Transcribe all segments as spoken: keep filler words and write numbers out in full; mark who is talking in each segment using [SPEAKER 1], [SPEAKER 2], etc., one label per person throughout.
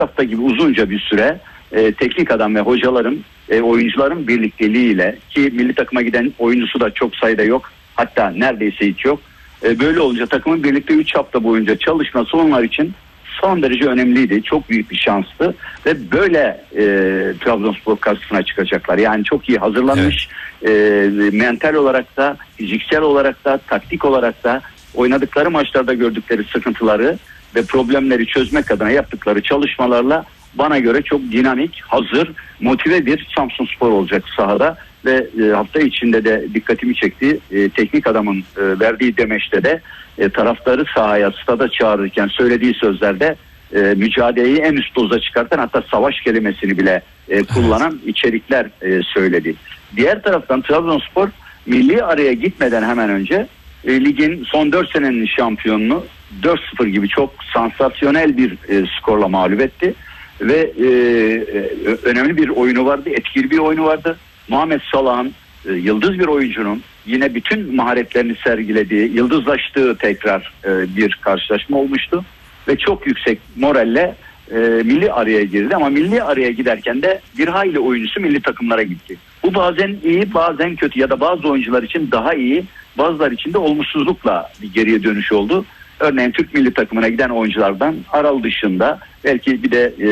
[SPEAKER 1] hafta gibi uzunca bir süre e, teknik adam ve hocaların, e, oyuncuların birlikteliğiyle, ki milli takıma giden oyuncusu da çok sayıda yok. Hatta neredeyse hiç yok. E, böyle olunca takımın birlikte üç hafta boyunca çalışması onlar için son derece önemliydi. Çok büyük bir şanstı. Ve böyle e, Trabzonspor karşısına çıkacaklar. Yani çok iyi hazırlanmış. Evet. E, mental olarak da, fiziksel olarak da, taktik olarak da oynadıkları maçlarda gördükleri sıkıntıları ve problemleri çözmek adına yaptıkları çalışmalarla bana göre çok dinamik, hazır, motive bir Samsunspor olacak sahada. Ve e, hafta içinde de dikkatimi çekti. E, teknik adamın e, verdiği demeçte de e, taraftarı sahaya, stada çağırırken söylediği sözlerde e, mücadeleyi en üst doza çıkartan, hatta savaş kelimesini bile e, kullanan evet. içerikler e, söyledi. Diğer taraftan Trabzonspor milli araya gitmeden hemen önce e, ligin son dört senenin şampiyonunu dört sıfır gibi çok sansasyonel bir e, skorla mağlup etti. Ve e, e, önemli bir oyunu vardı, etkili bir oyunu vardı. Muhammed Salah'ın, e, yıldız bir oyuncunun yine bütün maharetlerini sergilediği, yıldızlaştığı tekrar e, bir karşılaşma olmuştu. Ve çok yüksek moralle e, milli araya girdi, ama milli araya giderken de bir hayli oyuncusu milli takımlara gitti. Bu bazen iyi, bazen kötü, ya da bazı oyuncular için daha iyi, bazıları için de olumsuzlukla bir geriye dönüş oldu. Örneğin Türk milli takımına giden oyunculardan Aral dışında belki bir de e,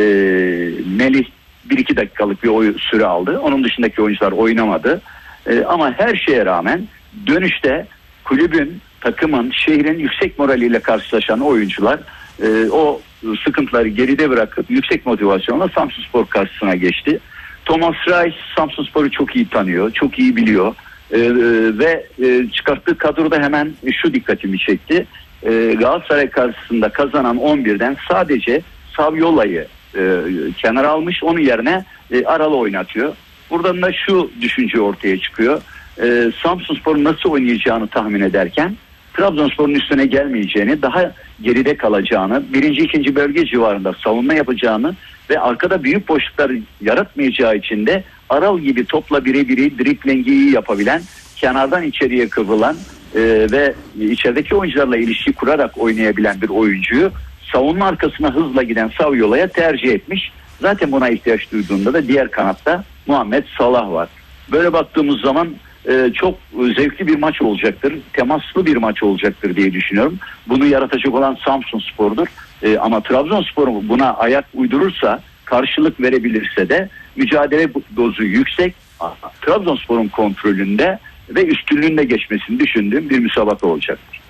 [SPEAKER 1] Melih bir iki dakikalık bir oy, süre aldı. Onun dışındaki oyuncular oynamadı. E, ama her şeye rağmen dönüşte kulübün, takımın, şehrin yüksek moraliyle karşılaşan oyuncular e, o sıkıntıları geride bırakıp yüksek motivasyonla Samsunspor karşısına geçti. Thomas Reis Samsunspor'u çok iyi tanıyor, çok iyi biliyor. E, e, ve e, çıkarttığı kadroda hemen şu dikkatimi çekti. E, Galatasaray karşısında kazanan on birden sadece Saviola'yı e, kenara almış, onun yerine e, Aral'ı oynatıyor. Buradan da şu düşünce ortaya çıkıyor. E, Samsunspor nasıl oynayacağını tahmin ederken Trabzonspor'un üstüne gelmeyeceğini, daha geride kalacağını, birinci ikinci bölge civarında savunma yapacağını ve arkada büyük boşluklar yaratmayacağı için de Aral gibi topla birebiri driblingi iyi yapabilen, kenardan içeriye kıvrılan e, ve içerideki oyuncularla ilişki kurarak oynayabilen bir oyuncuyu savunma arkasına hızla giden Saviola'ya tercih etmiş. Zaten buna ihtiyaç duyduğunda da diğer kanatta Muhammed Salah var. Böyle baktığımız zaman e, çok zevkli bir maç olacaktır. Temaslı bir maç olacaktır diye düşünüyorum. Bunu yaratacak olan Samsunspor'dur. E, ama Trabzonspor buna ayak uydurursa, karşılık verebilirse de mücadele dozu yüksek, Trabzonspor'un kontrolünde ve üstünlüğünde geçmesini düşündüğüm bir müsabaka olacaktır.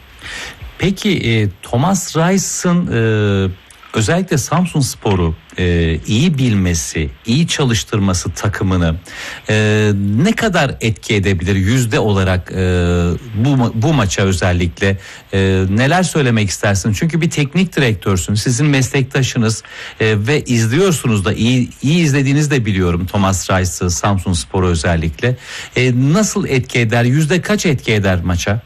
[SPEAKER 2] Peki e, Thomas Reis'in e, özellikle Samsunspor'u e, iyi bilmesi, iyi çalıştırması takımını e, ne kadar etki edebilir yüzde olarak e, bu bu maça özellikle e, neler söylemek istersin? Çünkü bir teknik direktörsün, sizin meslektaşınız e, ve izliyorsunuz da iyi iyi izlediğinizi de biliyorum Thomas Reis'i, Samsunspor'u özellikle. E, nasıl etki eder? Yüzde kaç etki eder maça?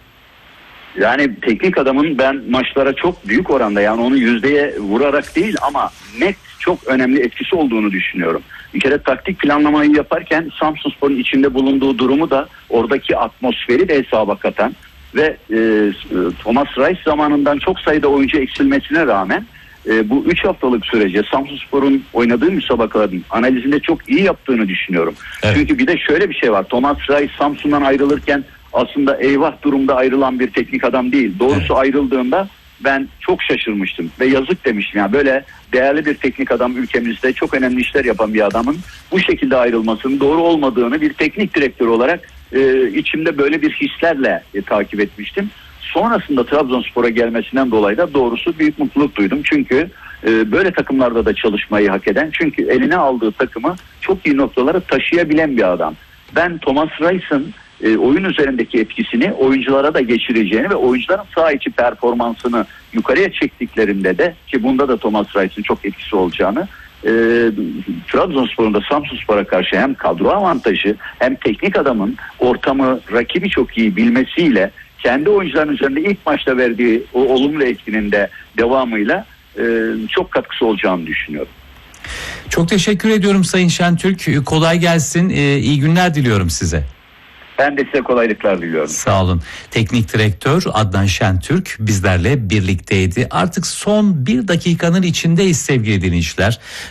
[SPEAKER 1] Yani teknik adamın ben maçlara çok büyük oranda, yani onu yüzdeye vurarak değil ama net çok önemli etkisi olduğunu düşünüyorum. Bir kere taktik planlamayı yaparken Samsunspor'un içinde bulunduğu durumu da, oradaki atmosferi de hesaba katan ve e, Thomas Reis zamanından çok sayıda oyuncu eksilmesine rağmen e, bu üç haftalık sürece Samsunspor'un oynadığı müsabakaların analizinde çok iyi yaptığını düşünüyorum. Evet. Çünkü bir de şöyle bir şey var. Thomas Reis Samsun'dan ayrılırken aslında eyvah durumda ayrılan bir teknik adam değil. Doğrusu evet. Ayrıldığında ben çok şaşırmıştım ve yazık demiştim. Yani böyle değerli bir teknik adam, ülkemizde çok önemli işler yapan bir adamın bu şekilde ayrılmasının doğru olmadığını bir teknik direktör olarak e, içimde böyle bir hislerle e, takip etmiştim. Sonrasında Trabzonspor'a gelmesinden dolayı da doğrusu büyük mutluluk duydum. Çünkü e, böyle takımlarda da çalışmayı hak eden, çünkü eline aldığı takımı çok iyi noktalara taşıyabilen bir adam. Ben Thomas Reis'in E, oyun üzerindeki etkisini oyunculara da geçireceğini ve oyuncuların saha içi performansını yukarıya çektiklerinde de, ki bunda da Thomas Reis'in çok etkisi olacağını, e, Trabzonspor'un da Samsunspor'a karşı hem kadro avantajı hem teknik adamın ortamı, rakibi çok iyi bilmesiyle kendi oyuncuların üzerinde ilk maçta verdiği o olumlu etkinin de devamıyla e, çok katkısı olacağını düşünüyorum.
[SPEAKER 2] Çok teşekkür ediyorum Sayın Şentürk. Kolay gelsin. E, iyi günler diliyorum size.
[SPEAKER 1] Ben de size kolaylıklar diliyorum.
[SPEAKER 2] Sağ olun. Teknik direktör Adnan Şentürk bizlerle birlikteydi. Artık son bir dakikanın içindeyiz sevgili dinleyiciler.